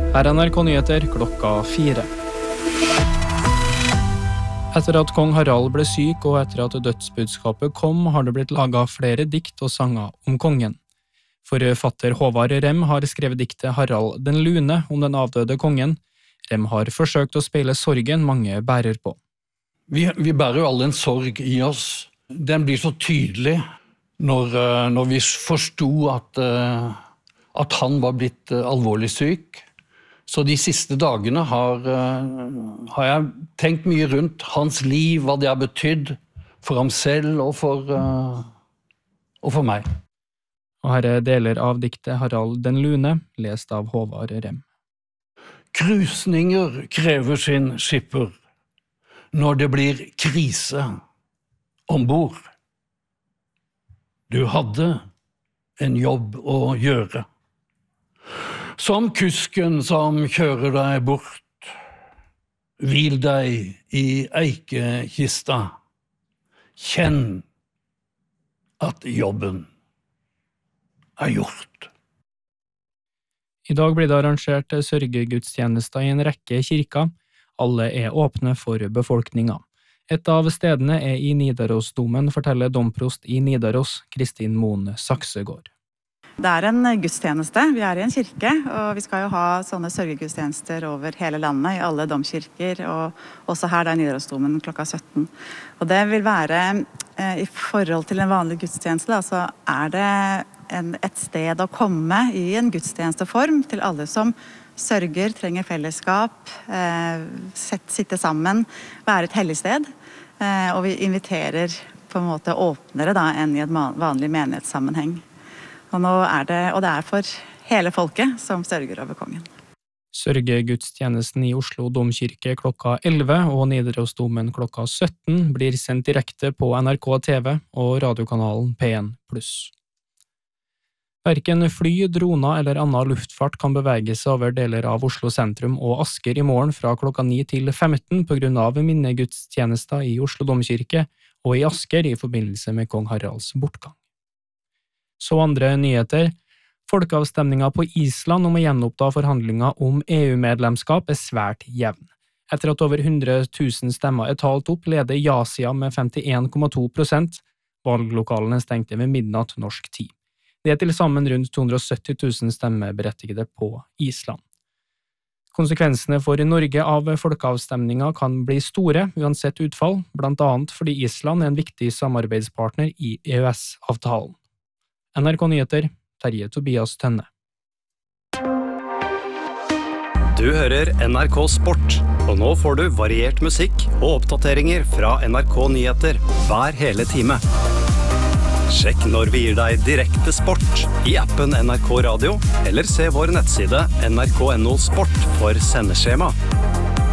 Her er NRK Nyheter klokka 4. Etter at kong Harald ble syk og etter at dødsbudskapet kom, har det blitt laget flere dikt og sanger om kongen. Forfatter Håvard Rem har skrevet diktet Harald den Lune om den avdøde kongen. Rem har forsøkt å speile sorgen mange bærer på. Vi bærer jo alle en sorg i oss. Den blir så tydelig når vi forstod at han var blitt alvorlig syk. Så de siste dagene har jeg tenkt mye rundt hans liv, hva det har betydd for ham selv og for meg. Og her er deler av diktet Harald den Lune, lest av Håvard Rem. Krusninger krever sin skipper når det blir krise ombord. Du hadde en jobb å gjøre. Som kusken som kjører deg bort, hvil deg i eikekista. Kjenn at jobben er gjort. I dag blir det arrangert sørgegudstjenester i en rekke kirker. Alle er åpne for befolkninga. Et av stedene er i Nidarosdomen, forteller domprost i Nidaros, Kristin Moen Saksegård. Det er en gudstjeneste. Vi er i en kirke, og vi skal jo ha sånne sørgegudstjenester over hele landet, i alle domkirker, og også her i Nidarosdomen klokka 17. Og det vil være, i forhold til en vanlig gudstjeneste, da, så er det et sted å komme i en gudstjenesteform til alle som sørger, trenger fellesskap, sitte sammen, være et hellig sted. Og vi inviterer på en måte åpnere da, enn i et vanlig menighetssammenheng. Og det er for hele folket som sørger over kongen. Sørgegudstjenesten i Oslo domkirke klokka 11 og Nidarosdomen klokka 17 blir sendt direkte på NRK TV og radiokanalen P1+. Hverken fly, droner eller annen luftfart kan bevege seg over deler av Oslo sentrum og Asker i morgen fra klokka 9 til 15 på grunn av minnegudstjenester i Oslo domkirke og i Asker i forbindelse med kong Haralds bortgang. Så andre nyheter. Folkeavstemningen på Island om å gjenoppta forhandlinger om EU-medlemskap er svært jevn. Etter at over 100 000 stemmer er talt opp, leder ja-siden med 51,2%. Valglokalene stengte ved midnatt norsk tid. Det er til sammen rundt 270 000 stemmeberettigede på Island. Konsekvensene for Norge av folkeavstemningen kan bli store, uansett utfall, blant annet fordi Island er en viktig samarbeidspartner i EØS-avtalen. NRK Nyheter, Terje Tobias Tønne. Du hører NRK Sport, og nå får du variert musikk og oppdateringer fra NRK Nyheter hver hele time. Sjekk når vi gir deg direkte sport i appen NRK Radio, eller se vår nettside nrk.no sport for sendeskjema.